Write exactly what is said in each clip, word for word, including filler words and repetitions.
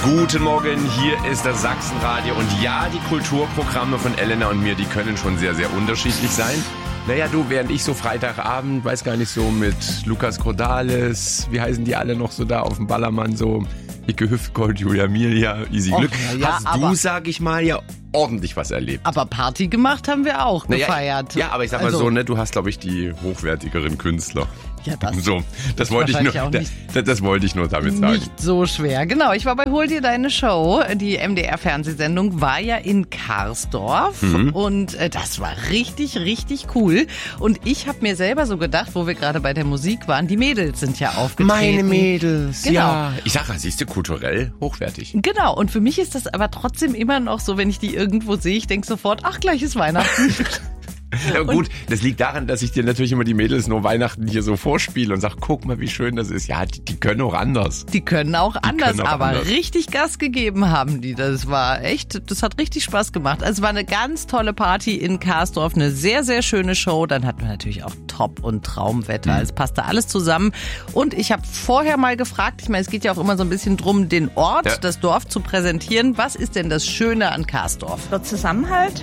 Guten Morgen, hier ist das Sachsenradio und ja, die Kulturprogramme von Elena und mir, die können schon sehr, sehr unterschiedlich sein. Naja, du, während ich so Freitagabend, weiß gar nicht, so mit Lukas Cordalis, wie heißen die alle noch so da auf dem Ballermann, so Icke Hüftgold, Julia Milia, Easy Glück, Och, ja, hast du, sag ich mal, ja ordentlich was erlebt. Aber Party gemacht haben wir auch, naja, gefeiert. Ja, aber ich sag mal also, so, ne, du hast, glaube ich, die hochwertigeren Künstler. Ja, das, so, das wollte ich nur, das, das wollte ich nur damit sagen. Nicht so schwer. Genau, ich war bei Hol dir deine Show. Die M D R-Fernsehsendung war ja in Karsdorf mhm. und äh, das war richtig, richtig cool. Und ich habe mir selber so gedacht, wo wir gerade bei der Musik waren, die Mädels sind ja aufgetreten. Meine Mädels, genau. Ja. Ich sag, siehst du, kulturell hochwertig. Genau, und für mich ist das aber trotzdem immer noch so, wenn ich die irgendwo sehe, ich denke sofort, ach, gleich ist Weihnachten. Ja, gut, das liegt daran, dass ich dir natürlich immer die Mädels nur Weihnachten hier so vorspiele und sag, guck mal, wie schön das ist. Ja, die, die können auch anders. Die können auch die anders, können auch aber anders. Richtig Gas gegeben haben die. Das war echt, das hat richtig Spaß gemacht. Also es war eine ganz tolle Party in Karsdorf, eine sehr, sehr schöne Show. Dann hatten wir natürlich auch Top- und Traumwetter. Mhm. Es passte alles zusammen. Und ich habe vorher mal gefragt, ich meine, es geht ja auch immer so ein bisschen drum, den Ort, ja. das Dorf zu präsentieren. Was ist denn das Schöne an Karsdorf? Der Zusammenhalt.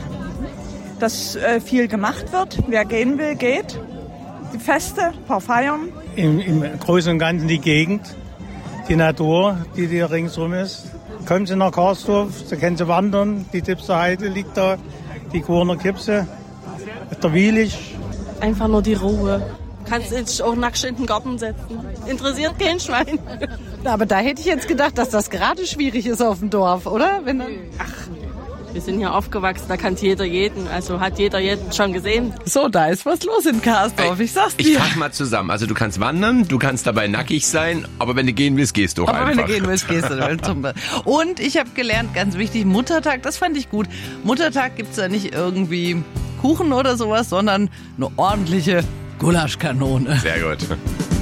Dass äh, viel gemacht wird. Wer gehen will, geht. Die Feste, ein paar Feiern. Im, Im Großen und Ganzen die Gegend, die Natur, die hier ringsrum ist. Kommen Sie nach Karsdorf, da können Sie wandern. Die Dipster Heide liegt da, die Kurner Kipse, der Wielich. Einfach nur die Ruhe. Kannst dich auch nackt in den Garten setzen. Interessiert kein Schwein. Aber da hätte ich jetzt gedacht, dass das gerade schwierig ist auf dem Dorf, oder? Wenn dann Ach. Wir sind hier aufgewachsen, da kann jeder jeden, also hat jeder jeden schon gesehen. So, da ist was los in Karsdorf, ich sag's dir. Ich fass mal zusammen, also du kannst wandern, du kannst dabei nackig sein, aber wenn du gehen willst, gehst du auch aber einfach. Aber wenn du gehen willst, gehst du. Und ich habe gelernt, ganz wichtig, Muttertag, das fand ich gut. Muttertag gibt's da nicht irgendwie Kuchen oder sowas, sondern eine ordentliche Gulaschkanone. Sehr gut.